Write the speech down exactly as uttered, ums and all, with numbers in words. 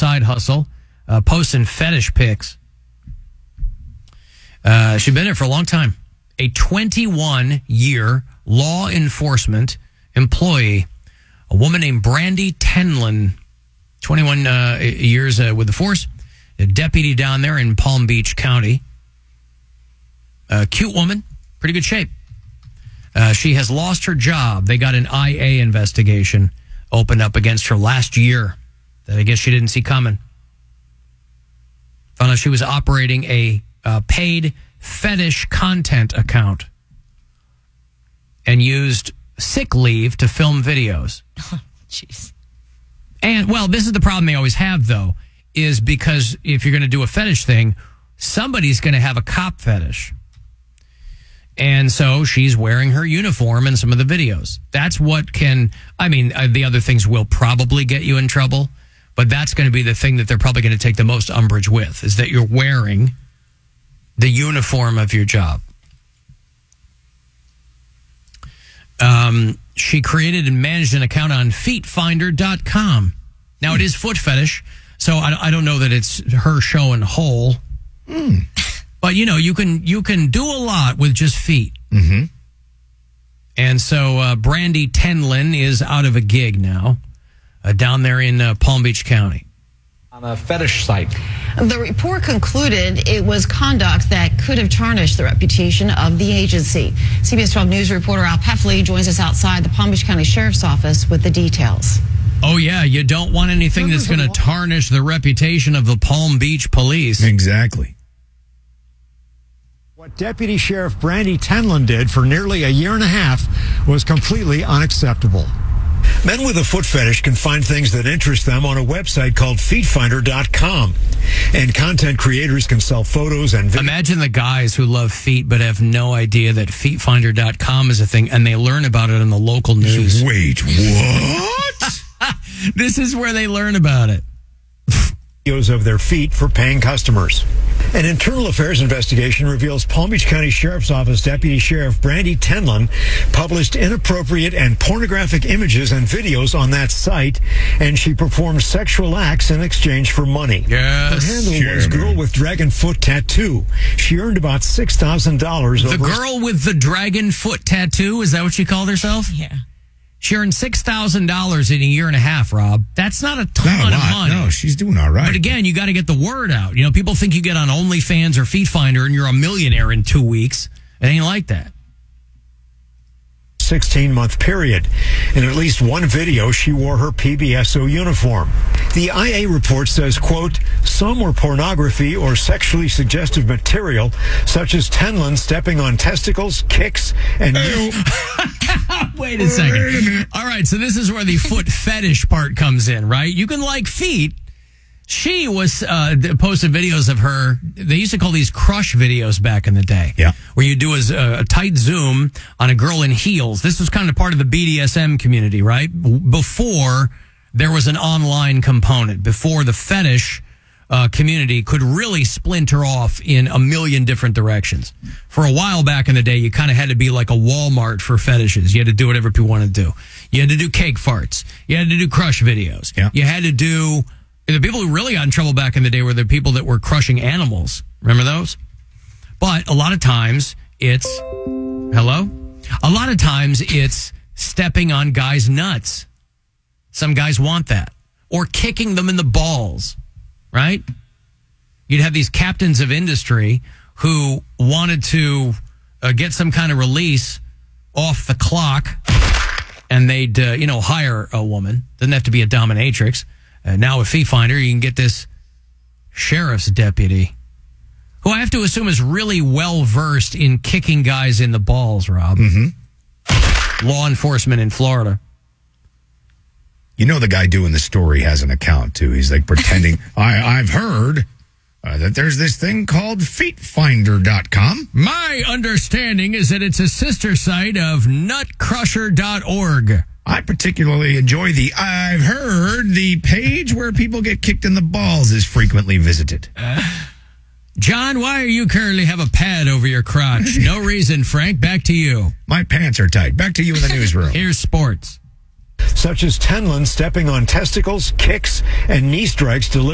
side hustle, uh, posting fetish pics. Uh, she's been there for a long time. A twenty-one year law enforcement employee, a woman named Brandy Tenlin, twenty-one uh, years uh, with the force, a deputy down there in Palm Beach County. A cute woman, pretty good shape. Uh, she has lost her job. They got an I A investigation opened up against her last year that I guess she didn't see coming. Found out she was operating a uh, paid fetish content account and used sick leave to film videos. Jeez. And, well, this is the problem they always have, though, is because if you're going to do a fetish thing, somebody's going to have a cop fetish. And so she's wearing her uniform in some of the videos. That's what can, I mean, uh, the other things will probably get you in trouble, but that's going to be the thing that they're probably going to take the most umbrage with, is that you're wearing the uniform of your job. Um, she created and managed an account on feet finder dot com. Now, it is foot fetish, so I, I don't know that it's her showing whole. Mm. But, you know, you can you can do a lot with just feet. Mm-hmm. And so uh, Brandy Tenlin is out of a gig now uh, down there in uh, Palm Beach County. On a fetish site. The report concluded it was conduct that could have tarnished the reputation of the agency. C B S twelve News reporter Al Peffley joins us outside the Palm Beach County Sheriff's Office with the details. Oh, yeah, you don't want anything that's going to tarnish the reputation of the Palm Beach police. Exactly. What Deputy Sheriff Brandy Tenlin did for nearly a year and a half was completely unacceptable. Men with a foot fetish can find things that interest them on a website called feet finder dot com. And content creators can sell photos and videos. Imagine the guys who love feet but have no idea that feet finder dot com is a thing, and they learn about it in the local news. Wait, what? This is where they learn about it. Videos of their feet for paying customers. An internal affairs investigation reveals Palm Beach County Sheriff's Office Deputy Sheriff Brandy Tenlin published inappropriate and pornographic images and videos on that site, and she performed sexual acts in exchange for money. Yes. Her handle sure. was Girl with Dragon Foot Tattoo. She earned about six thousand dollars. The girl with the dragon foot tattoo, is that what she called herself? Yeah. She earned six thousand dollars in a year and a half, Rob. That's not a ton Not a of lot. money. No, she's doing all right. But again, you got to get the word out. You know, people think you get on OnlyFans or Feet Finder and you're a millionaire in two weeks. It ain't like that. sixteen-month period. In at least one video, she wore her P B S O uniform. The I A report says, quote, some were pornography or sexually suggestive material, such as Tenlin stepping on testicles, kicks, and... Wait a second. Wait a minute. All right, so this is where the foot fetish part comes in, right? You can like feet. She was uh, posted videos of her. They used to call these crush videos back in the day. Yeah. Where you do a, a tight zoom on a girl in heels. This was kind of part of the B D S M community, right? Before there was an online component, before the fetish uh, community could really splinter off in a million different directions. For a while back in the day, you kind of had to be like a Walmart for fetishes. You had to do whatever people wanted to do. You had to do cake farts. You had to do crush videos. Yeah. You had to do... The people who really got in trouble back in the day were the people that were crushing animals. Remember those? But a lot of times it's... Hello? A lot of times it's stepping on guys' nuts. Some guys want that. Or kicking them in the balls. Right? You'd have these captains of industry who wanted to uh, get some kind of release off the clock, and they'd, uh, you know, hire a woman. Doesn't have to be a dominatrix. Uh, now with Feet Finder, you can get this sheriff's deputy, who I have to assume is really well-versed in kicking guys in the balls, Rob. Mm-hmm. Law enforcement in Florida. You know the guy doing the story has an account, too. He's like pretending, I, I've heard uh, that there's this thing called feet finder dot com. My understanding is that it's a sister site of nut crusher dot org. I particularly enjoy the I've heard the page where people get kicked in the balls is frequently visited. Uh, John, why are you currently have a pad over your crotch? No reason, Frank. Back to you. My pants are tight. Back to you in the newsroom. Here's sports. Such as Tenlin stepping on testicles, kicks, and knee strikes delivered